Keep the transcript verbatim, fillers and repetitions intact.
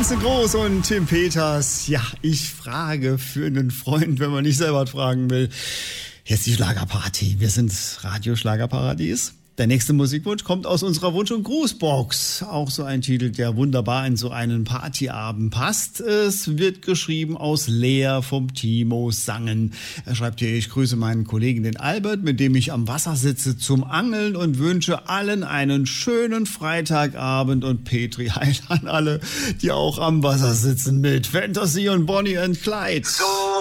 Vincent Groß und Tim Peters. Ja, ich frage für einen Freund, wenn man nicht selber fragen will. Jetzt die Schlagerparty. Wir sind Radio Schlagerparadies. Der nächste Musikwunsch kommt aus unserer Wunsch- und Grußbox. Auch so ein Titel, der wunderbar in so einen Partyabend passt. Es wird geschrieben aus Lea vom Timo Sangen. Er schreibt hier: Ich grüße meinen Kollegen den Albert, mit dem ich am Wasser sitze zum Angeln, und wünsche allen einen schönen Freitagabend. Und Petri Heil an alle, die auch am Wasser sitzen, mit Fantasy und Bonnie and Clyde. So